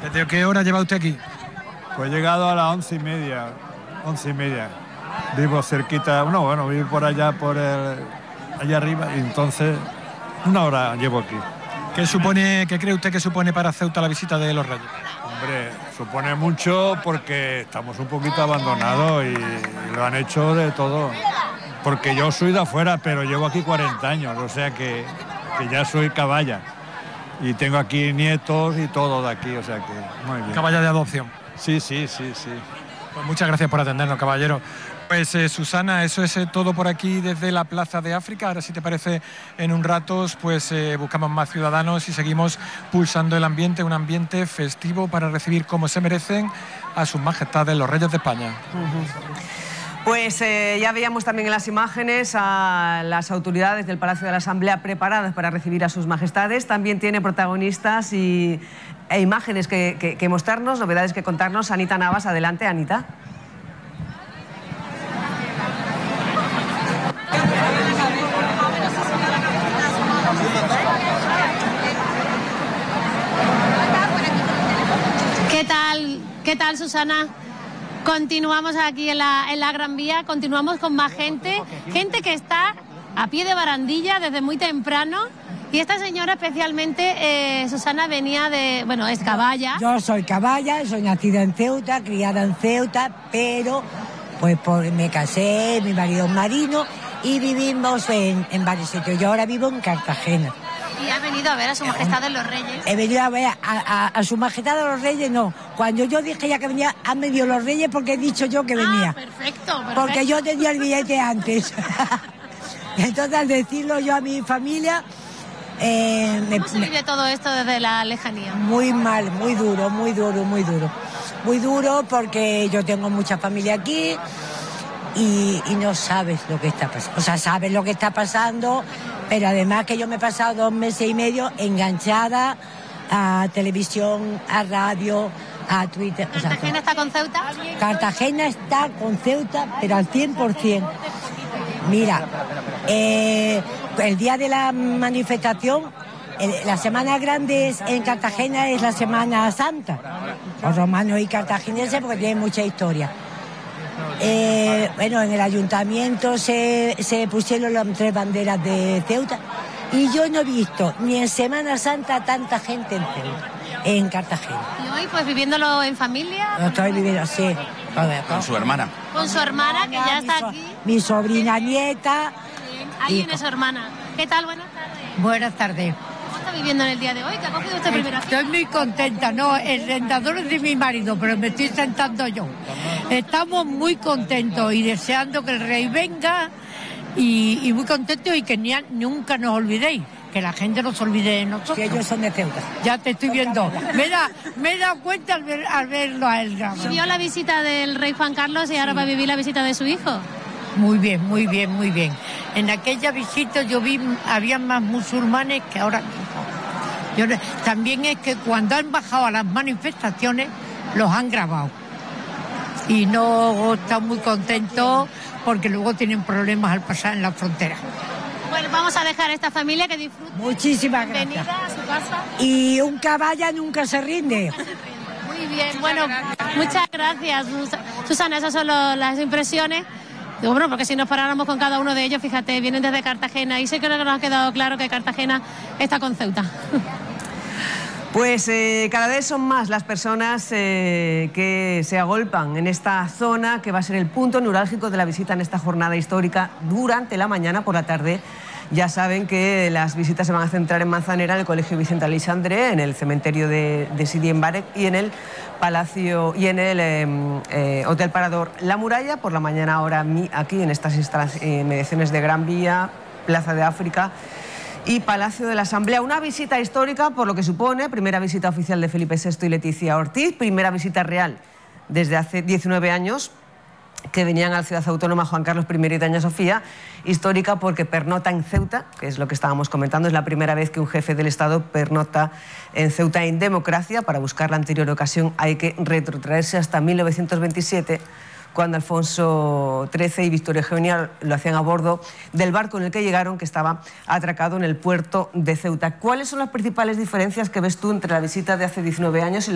¿Desde qué hora lleva usted aquí? Pues he llegado a las 11:30. Vivo cerquita, bueno, vivo por allá, allá arriba, y entonces 1 hora llevo aquí. ¿Qué cree usted que supone para Ceuta la visita de los Reyes? Hombre, supone mucho porque estamos un poquito abandonados y lo han hecho de todo. Porque yo soy de afuera, pero llevo aquí 40 años, o sea que ya soy caballa. Y tengo aquí nietos y todo de aquí, o sea que muy bien. Caballa de adopción. Sí. Pues muchas gracias por atendernos, caballero. Pues Susana, eso es todo por aquí desde la Plaza de África. Ahora, si te parece, en un rato pues buscamos más ciudadanos y seguimos pulsando el ambiente, un ambiente festivo para recibir como se merecen a sus majestades los Reyes de España. Pues ya veíamos también en las imágenes a las autoridades del Palacio de la Asamblea preparadas para recibir a sus majestades. También tiene protagonistas e imágenes que mostrarnos, novedades que contarnos. Anita Navas, adelante, Anita. ¿Qué tal, Susana? Continuamos aquí en la Gran Vía, continuamos con más gente que está a pie de barandilla desde muy temprano. Y esta señora especialmente, Susana, venía de... Bueno, es caballa. Yo soy caballa, soy nacida en Ceuta, criada en Ceuta, pero pues me casé, mi marido es marino y vivimos en varios sitios. Yo ahora vivo en Cartagena. ¿Y has venido a ver a su majestad de los Reyes? He venido a ver a su majestad de los Reyes, no. Cuando yo dije ya que venía, han venido los Reyes porque he dicho yo que venía. Perfecto. Porque yo tenía el billete antes. Entonces, al decirlo yo a mi familia... ¿Cómo se vive todo esto desde la lejanía? Muy mal, muy duro. Muy duro porque yo tengo mucha familia aquí y no sabes lo que está pasando. O sea, sabes lo que está pasando, pero además que yo me he pasado 2 meses y medio enganchada a televisión, a radio, a Twitter. ¿Cartagena está con Ceuta? Cartagena está con Ceuta, pero al 100%. Mira, el día de la manifestación, la Semana Grande en Cartagena es la Semana Santa. Los romanos y cartagineses porque tienen mucha historia. Bueno, en el ayuntamiento se pusieron las 3 banderas de Ceuta y yo no he visto ni en Semana Santa tanta gente en Ceuta, en Cartagena. ¿Y hoy pues viviéndolo en familia? Lo estoy viviendo así. Con su hermana. Con su hermana, que ya está aquí. Mi sobrina nieta. Ahí viene su hermana. ¿Qué tal? Buenas tardes. Buenas tardes. ¿Cómo está viviendo en el día de hoy? ¿Qué ha cogido usted primero? Estoy muy contenta, no, el sentador es de mi marido, pero me estoy sentando yo. Estamos muy contentos y deseando que el rey venga y muy contentos y que nunca nos olvidéis, que la gente no se olvide de nosotros. Que ellos son de Ceuta. Ya te estoy viendo. Me he dado cuenta al verlo a él. Vio la visita del rey Juan Carlos y ahora va a vivir la visita de su hijo. Muy bien. En aquella visita yo vi, había más musulmanes que ahora mismo. También es que cuando han bajado a las manifestaciones, los han grabado. Y no están muy contentos porque luego tienen problemas al pasar en la frontera. Bueno, vamos a dejar a esta familia que disfrute. Muchísimas gracias. Bienvenida a su casa. Y un caballa nunca se rinde. Muy bien, bueno, muchas gracias, Susana, esas son las impresiones. Bueno, porque si nos paráramos con cada uno de ellos, fíjate, vienen desde Cartagena y sé que nos ha quedado claro que Cartagena está con Ceuta. Pues cada vez son más las personas que se agolpan en esta zona que va a ser el punto neurálgico de la visita en esta jornada histórica durante la mañana. Por la tarde ya saben que las visitas se van a centrar en Manzanera, en el Colegio Vicente Aleixandre, en el cementerio de Sidi Mbarek y en el Palacio y en el Hotel Parador La Muralla. Por la mañana ahora aquí en estas inmediaciones de Gran Vía, Plaza de África y Palacio de la Asamblea. Una visita histórica por lo que supone, primera visita oficial de Felipe VI y Leticia Ortiz, primera visita real desde hace 19 años que venían a la ciudad autónoma Juan Carlos I y doña Sofía, histórica porque pernota en Ceuta, que es lo que estábamos comentando, es la primera vez que un jefe del Estado pernota en Ceuta en democracia. Para buscar la anterior ocasión hay que retrotraerse hasta 1927, cuando Alfonso XIII y Victoria Eugenia lo hacían a bordo del barco en el que llegaron, que estaba atracado en el puerto de Ceuta. ¿Cuáles son las principales diferencias que ves tú entre la visita de hace 19 años y